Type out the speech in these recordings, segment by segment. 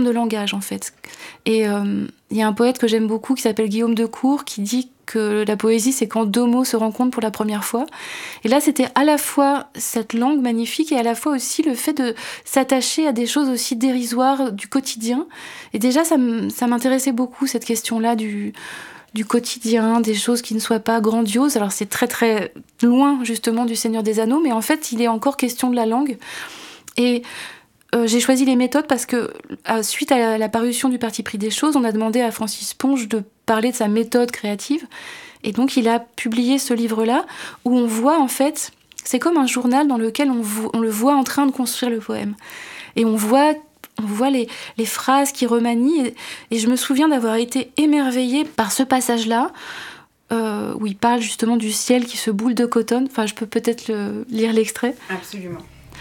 de langage, en fait. Et il y a un poète que j'aime beaucoup qui s'appelle Guillaume de Cour qui dit que la poésie, c'est quand deux mots se rencontrent pour la première fois. Et là, c'était à la fois cette langue magnifique et à la fois aussi le fait de s'attacher à des choses aussi dérisoires du quotidien. Et déjà, ça m'intéressait beaucoup, cette question-là du quotidien, des choses qui ne soient pas grandioses. Alors, c'est très, très loin, justement, du Seigneur des Anneaux, mais en fait, il est encore question de la langue. Et j'ai choisi les méthodes parce que, suite à la parution du Parti pris des choses, on a demandé à Francis Ponge de parler de sa méthode créative. Et donc, il a publié ce livre-là où on voit, en fait, c'est comme un journal dans lequel on le voit en train de construire le poème. Et on voit les phrases qui remanient. Et je me souviens d'avoir été émerveillée par ce passage-là, où il parle justement du ciel qui se boule de coton. Enfin, je peux peut-être lire l'extrait. Absolument.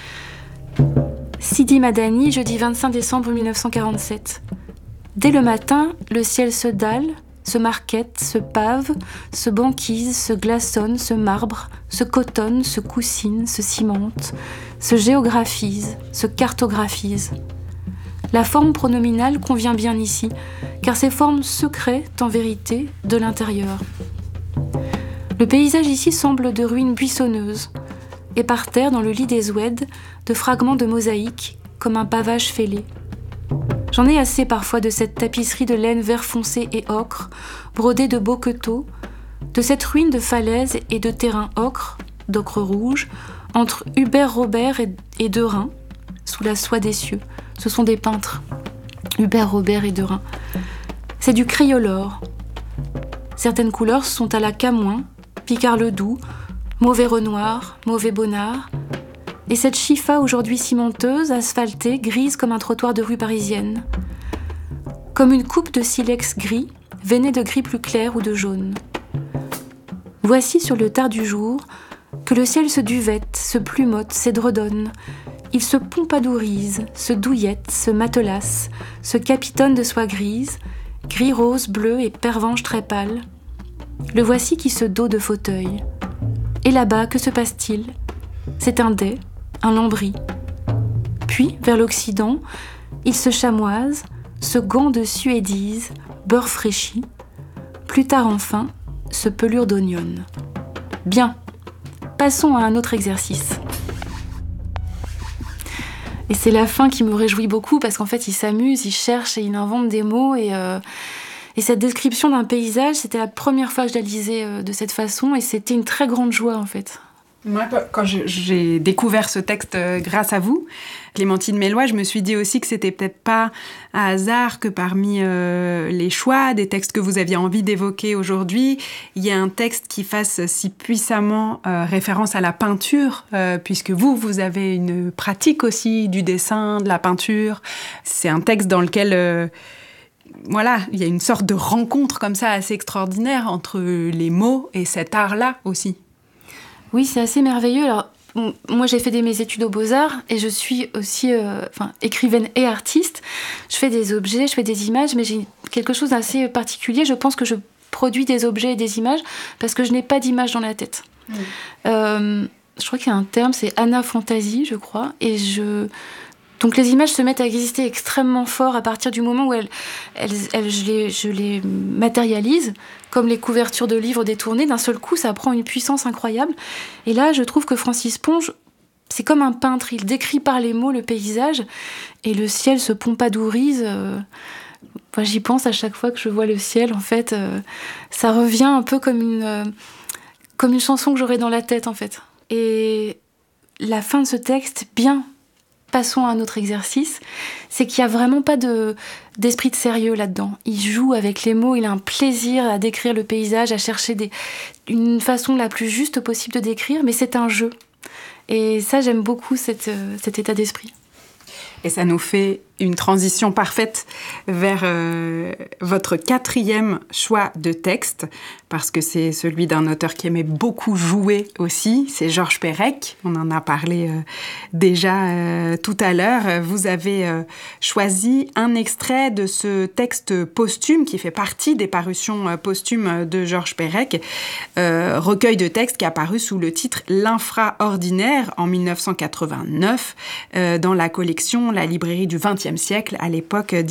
Sidi Madani, jeudi 25 décembre 1947. Dès le matin, le ciel se dalle, se marquette, se pave, se banquise, se glaçonne, se marbre, se cotonne, se coussine, se cimente, se géographise, se cartographise. La forme pronominale convient bien ici, car ces formes se créent, en vérité, de l'intérieur. Le paysage ici semble de ruines buissonneuses, et par terre, dans le lit des oueds, de fragments de mosaïque, comme un pavage fêlé. J'en ai assez parfois de cette tapisserie de laine vert foncé et ocre, brodée de beaux queteaux, de cette ruine de falaises et de terrain ocre, d'ocre rouge, entre Hubert Robert et Derain, sous la soie des cieux. Ce sont des peintres, Hubert Robert et Derain. C'est du crayolar. Certaines couleurs sont à la Camoin, Picard-le-Doux, mauvais Renoir, mauvais Bonnard. Et cette chifa aujourd'hui cimenteuse, asphaltée, grise comme un trottoir de rue parisienne. Comme une coupe de silex gris, veinée de gris plus clair ou de jaune. Voici sur le tard du jour que le ciel se duvette, se plumote, s'édredonne. Il se pompadourise, se douillette, se matelasse, se capitonne de soie grise, gris rose, bleu et pervenche très pâle. Le voici qui se dos de fauteuil. Et là-bas, que se passe-t-il ? C'est un dais, un lambris. Puis, vers l'Occident, il se chamoise, se gant de suédise, beurre fraîchi. Plus tard enfin, se pelure d'oignon. Bien, passons à un autre exercice. Et c'est la fin qui me réjouit beaucoup parce qu'en fait, il s'amuse, il cherche et il invente des mots. Et cette description d'un paysage, c'était la première fois que je la lisais de cette façon et c'était une très grande joie en fait. Moi, quand j'ai découvert ce texte grâce à vous, Clémentine Melloy, je me suis dit aussi que c'était peut-être pas un hasard que parmi les choix des textes que vous aviez envie d'évoquer aujourd'hui, il y a un texte qui fasse si puissamment référence à la peinture, puisque vous avez une pratique aussi du dessin, de la peinture. C'est un texte dans lequel... Voilà, il y a une sorte de rencontre comme ça assez extraordinaire entre les mots et cet art-là aussi. Oui, c'est assez merveilleux. Alors, moi, j'ai fait mes études aux Beaux-Arts et je suis aussi écrivaine et artiste. Je fais des objets, je fais des images, mais j'ai quelque chose d'assez particulier. Je pense que je produis des objets et des images parce que je n'ai pas d'image dans la tête. Je crois qu'il y a un terme, c'est anaphantasie, je crois. Donc les images se mettent à exister extrêmement fort à partir du moment où je les matérialise, comme les couvertures de livres détournés. D'un seul coup, ça prend une puissance incroyable. Et là, je trouve que Francis Ponge, c'est comme un peintre. Il décrit par les mots le paysage et le ciel se pompadourise. Moi, j'y pense à chaque fois que je vois le ciel. En fait, ça revient un peu comme une chanson que j'aurais dans la tête, en fait. Et la fin de ce texte, bien... Passons à un autre exercice, c'est qu'il n'y a vraiment pas d'esprit de sérieux là-dedans. Il joue avec les mots, il a un plaisir à décrire le paysage, à chercher une façon la plus juste possible de décrire, mais c'est un jeu. Et ça, j'aime beaucoup cet état d'esprit. Et ça nous fait une transition parfaite vers votre 4e choix de texte, parce que c'est celui d'un auteur qui aimait beaucoup jouer aussi, c'est Georges Perec. On en a parlé déjà tout à l'heure. Vous avez choisi un extrait de ce texte posthume qui fait partie des parutions posthumes de Georges Perec, recueil de textes qui a paru sous le titre L'Infraordinaire en 1989 dans la collection La Librairie du XXe siècle, à l'époque